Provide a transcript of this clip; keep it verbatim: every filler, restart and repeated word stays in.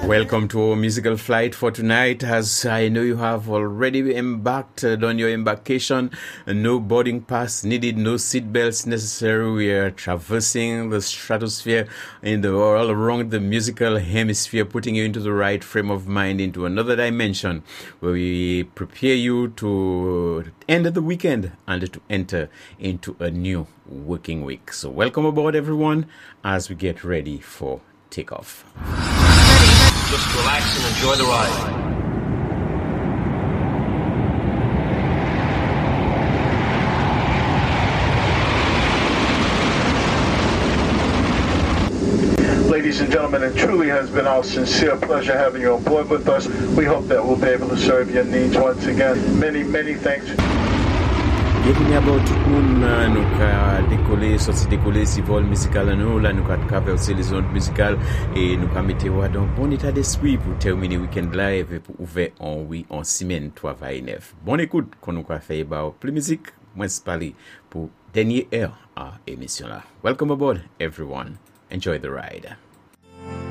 Welcome to our musical flight for tonight. As I know you have already embarked uh, on your embarkation, uh, no boarding pass needed, no seatbelts necessary. We are traversing the stratosphere in the all around the musical hemisphere, putting you into the right frame of mind, into another dimension where we prepare you to end the weekend and to enter into a new working week. So welcome aboard, everyone, as we get ready for takeoff. Just relax and enjoy the ride. Ladies and gentlemen, it truly has been our sincere pleasure having you on board with us. We hope that we'll be able to serve your needs once again. Many, many thanks. Bienvenue à bord tout le monde. Nous avons décollé, sorti décoller si vol musical nous là nous avons traversé les zones musicales et nous avons mis dans un bon état d'esprit pour terminer le week-end live et pour ouvrir en oui en semaine trois vingt-neuf. Bonne écoute qu'on nous a fait bah plus musique, moins parler pour dernière heure à émission là. Welcome aboard everyone. Enjoy the ride.